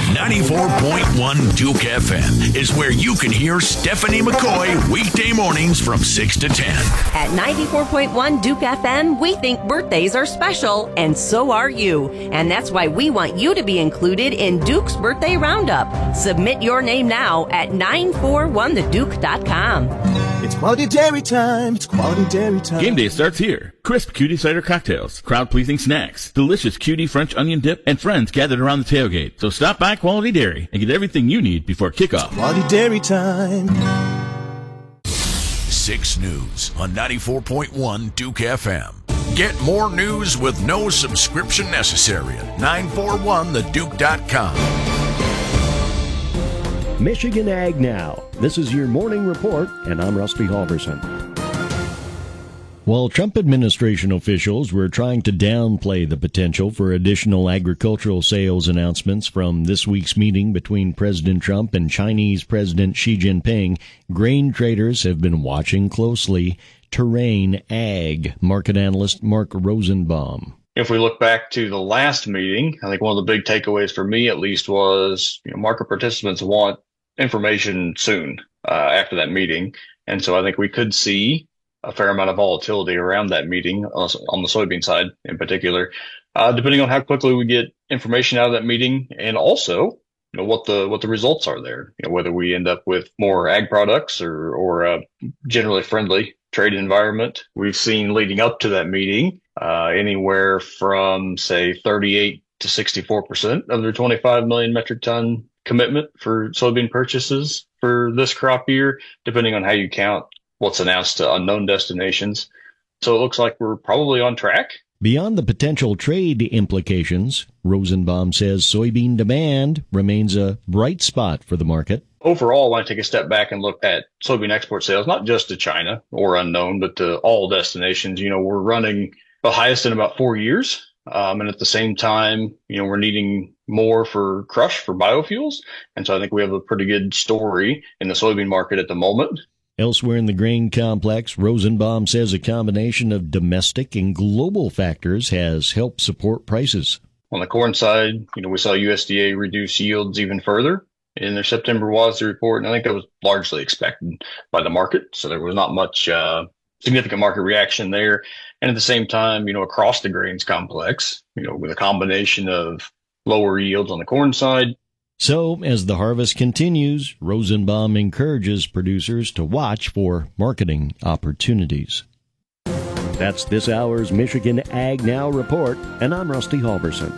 94.1 Duke FM is where you can hear Stephanie McCoy weekday mornings from 6 to 10. At 94.1 Duke FM, we think birthdays are special, and so are you. And that's why we want you to be included in Duke's Birthday Roundup. Submit your name now at 941theduke.com. It's quality dairy time. It's quality dairy time. Game day starts here. Crisp cutie cider cocktails, crowd-pleasing snacks, delicious cutie French onion dip, and friends gathered around the tailgate. So stop by Quality Dairy and get everything you need before kickoff. It's quality dairy time. 6 News on 94.1 Duke FM. Get more news with no subscription necessary at 941theduke.com. Michigan Ag Now. This is your morning report, and I'm Rusty Halverson. While Trump administration officials were trying to downplay the potential for additional agricultural sales announcements from this week's meeting between President Trump and Chinese President Xi Jinping, grain traders have been watching closely. Terrain Ag market analyst Mark Rosenbaum. If we look back to the last meeting, I think one of the big takeaways for me, at least, was market participants want information soon after that meeting. And so I think we could see a fair amount of volatility around that meeting on the soybean side in particular, depending on how quickly we get information out of that meeting, and also what the results are there, whether we end up with more ag products or a generally friendly trade environment. We've seen leading up to that meeting anywhere from, say, 38 to 64% of their 25 million metric ton commitment for soybean purchases for this crop year, depending on how you count what's announced to unknown destinations. So it looks like we're probably on track. Beyond the potential trade implications, Rosenbaum says soybean demand remains a bright spot for the market. Overall, I want to take a step back and look at soybean export sales, not just to China or unknown, but to all destinations. We're running the highest in about 4 years. And at the same time, we're needing more for crush for biofuels. And so I think we have a pretty good story in the soybean market at the moment. Elsewhere in the grain complex, Rosenbaum says a combination of domestic and global factors has helped support prices. On the corn side, we saw USDA reduce yields even further in their September WASDE report, and I think that was largely expected by the market. So there was not much significant market reaction there. And at the same time, across the grains complex, with a combination of lower yields on the corn side. So, as the harvest continues, Rosenbaum encourages producers to watch for marketing opportunities. That's this hour's Michigan Ag Now report, and I'm Rusty Halverson.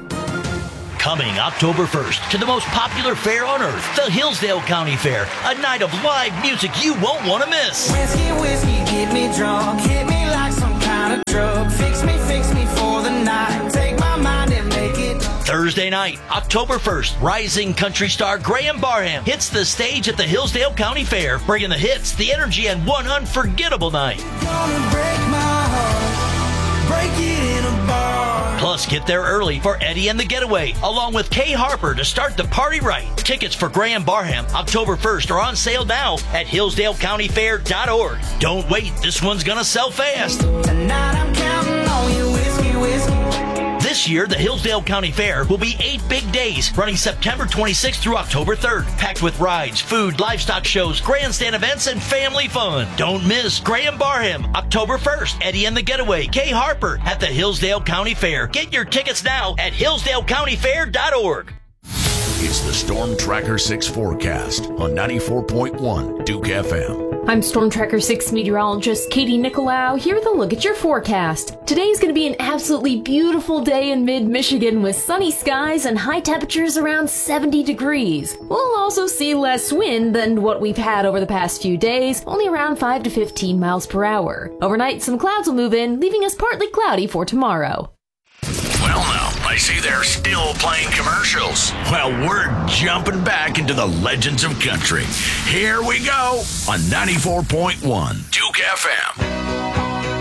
Coming October 1st to the most popular fair on earth, the Hillsdale County Fair, a night of live music you won't want to miss. Whiskey, get me drunk, hit me like some kind of drug, fix me for the night, take my mind and make it. Thursday night, October 1st, rising country star Graham Barham hits the stage at the Hillsdale County Fair, bringing the hits, the energy, and one unforgettable night. Gonna break my heart, break it in a bar. Plus, get there early for Eddie and the Getaway, along with Kay Harper to start the party right. Tickets for Graham Barham, October 1st, are on sale now at HillsdaleCountyFair.org. Don't wait, this one's gonna sell fast. Tonight I'm counting on you, whiskey. This year, the Hillsdale County Fair will be 8 big days, running September 26th through October 3rd, packed with rides, food, livestock shows, grandstand events, and family fun. Don't miss Graham Barham, October 1st, Eddie and the Getaway, Kay Harper at the Hillsdale County Fair. Get your tickets now at HillsdaleCountyFair.org. It's the Storm Tracker 6 forecast on 94.1 Duke FM. I'm Storm Tracker 6 meteorologist Katie Nicolau here with a look at your forecast. Today is going to be an absolutely beautiful day in mid-Michigan with sunny skies and high temperatures around 70 degrees. We'll also see less wind than what we've had over the past few days, only around 5 to 15 miles per hour. Overnight, some clouds will move in, leaving us partly cloudy for tomorrow. Well, now, I see they're still playing commercials. Well, we're jumping back into the legends of country. Here we go on 94.1 Duke FM.